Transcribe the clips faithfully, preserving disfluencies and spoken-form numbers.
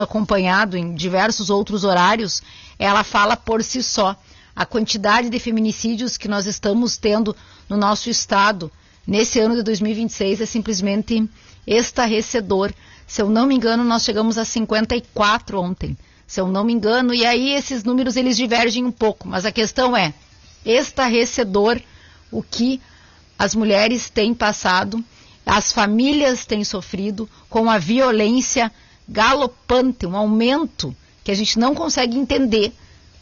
acompanhado em diversos outros horários, ela fala por si só. A quantidade de feminicídios que nós estamos tendo no nosso estado nesse ano de dois mil e vinte e seis é simplesmente estarrecedor. Se eu não me engano, nós chegamos a cinquenta e quatro ontem, se eu não me engano, e aí esses números eles divergem um pouco, mas a questão é estarrecedor o que as mulheres têm passado, as famílias têm sofrido com a violência galopante, um aumento que a gente não consegue entender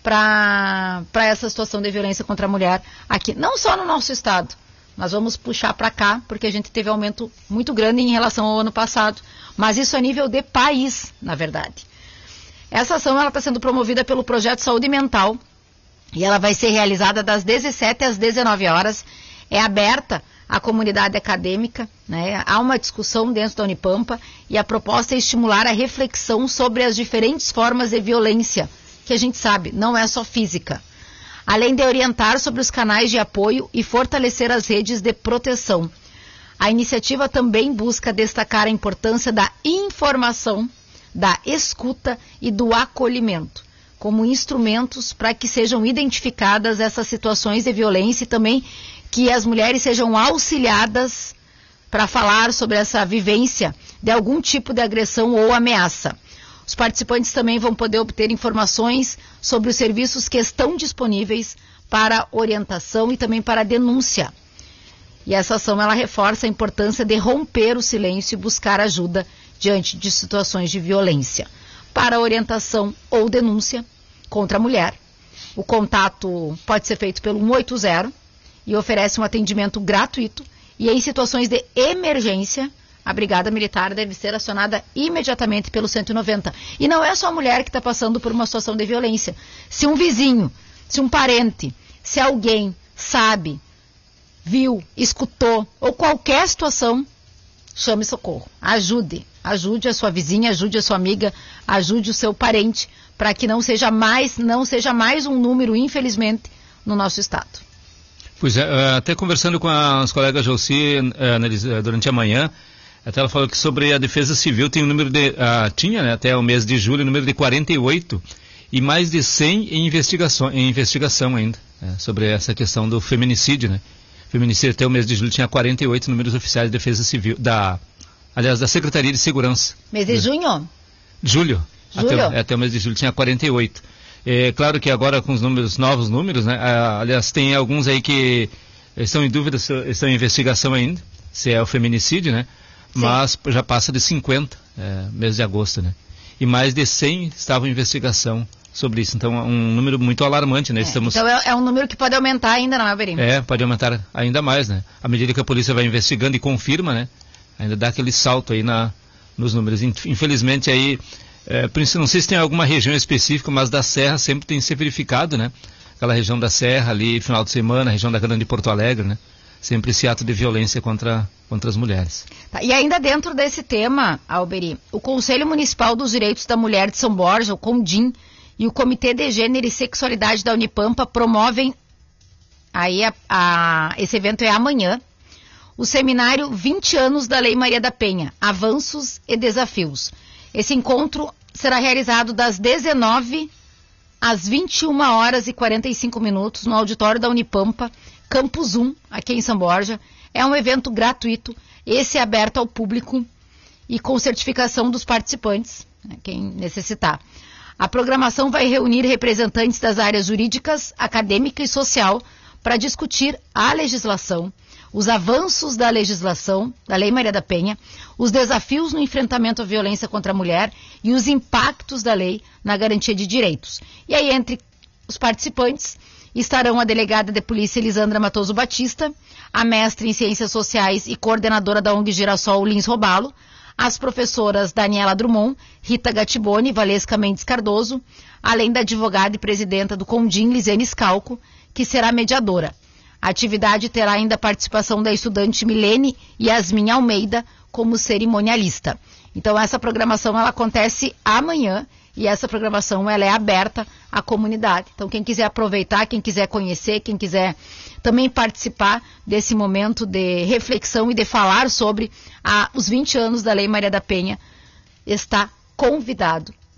para essa situação de violência contra a mulher aqui, não só no nosso estado, mas vamos puxar para cá, porque a gente teve aumento muito grande em relação ao ano passado, mas isso a nível de país, na verdade. Essa ação está sendo promovida pelo Projeto Saúde Mental e ela vai ser realizada das dezessete às dezenove horas, é aberta à comunidade acadêmica, né? Há uma discussão dentro da Unipampa e a proposta é estimular a reflexão sobre as diferentes formas de violência, que a gente sabe, não é só física, além de orientar sobre os canais de apoio e fortalecer as redes de proteção. A iniciativa também busca destacar a importância da informação, da escuta e do acolhimento, como instrumentos para que sejam identificadas essas situações de violência e também que as mulheres sejam auxiliadas para falar sobre essa vivência de algum tipo de agressão ou ameaça. Os participantes também vão poder obter informações sobre os serviços que estão disponíveis para orientação e também para denúncia. E essa ação ela reforça a importância de romper o silêncio e buscar ajuda diante de situações de violência. Para orientação ou denúncia contra a mulher, o contato pode ser feito pelo um oito zero e oferece um atendimento gratuito e em situações de emergência, a Brigada Militar deve ser acionada imediatamente pelo cento e noventa. E não é só a mulher que está passando por uma situação de violência. Se um vizinho, se um parente, se alguém sabe, viu, escutou, ou qualquer situação, chame socorro. Ajude. Ajude a sua vizinha, ajude a sua amiga, ajude o seu parente, para que não seja mais, não seja mais um número, infelizmente, no nosso estado. Pois é, até conversando com as colegas Jossi durante a manhã, até ela falou que sobre a Defesa Civil tem um número de, uh, tinha, né, até o mês de julho, um número de quarenta e oito e mais de cem em investigação, em investigação ainda, né, sobre essa questão do feminicídio, né. Feminicídio até o mês de julho tinha quarenta e oito números oficiais de Defesa Civil, da, aliás, da Secretaria de Segurança. Mês de junho? Julho. Julho. Até, até o mês de julho tinha quarenta e oito. É claro que agora com os números, novos números, né, aliás, tem alguns aí que estão em dúvida, estão em investigação ainda, se é o feminicídio, né. Sim. Mas já passa de cinquenta, é, mês de agosto, né? E mais de cem estavam em investigação sobre isso. Então, é um número muito alarmante, né? É, Estamos... Então, é, é um número que pode aumentar ainda, não é, Berim? É, pode aumentar ainda mais, né? À medida que a polícia vai investigando e confirma, né? Ainda dá aquele salto aí na, nos números. Infelizmente, aí, é, não sei se tem alguma região específica, mas da Serra sempre tem se verificado, né? Aquela região da Serra ali, final de semana, região da Grande Porto Alegre, né? Sempre esse ato de violência contra, contra as mulheres. Tá, e ainda dentro desse tema, Alberi, o Conselho Municipal dos Direitos da Mulher de São Borja, o CONDIM, e o Comitê de Gênero e Sexualidade da Unipampa promovem, aí a, a, esse evento é amanhã, o seminário vinte anos da Lei Maria da Penha, Avanços e Desafios. Esse encontro será realizado das dezenove às vinte e uma horas e quarenta e cinco minutos no auditório da Unipampa, Campus um, aqui em São Borja. É um evento gratuito, esse é aberto ao público e com certificação dos participantes, né, quem necessitar. A programação vai reunir representantes das áreas jurídicas, acadêmica e social para discutir a legislação, os avanços da legislação, da Lei Maria da Penha, os desafios no enfrentamento à violência contra a mulher e os impactos da lei na garantia de direitos. E aí, entre os participantes, estarão a delegada de polícia Elisandra Matoso Batista, a mestre em Ciências Sociais e coordenadora da O N G Girassol Lins Robalo, as professoras Daniela Drummond, Rita Gattiboni e Valesca Mendes Cardoso, além da advogada e presidenta do CONDIM, Lisiane Scalco, que será mediadora. A atividade terá ainda a participação da estudante Milene Yasmin Almeida como cerimonialista. Então essa programação ela acontece amanhã, e essa programação ela é aberta à comunidade. Então quem quiser aproveitar, quem quiser conhecer, quem quiser também participar desse momento de reflexão e de falar sobre a, os vinte anos da Lei Maria da Penha, está convidado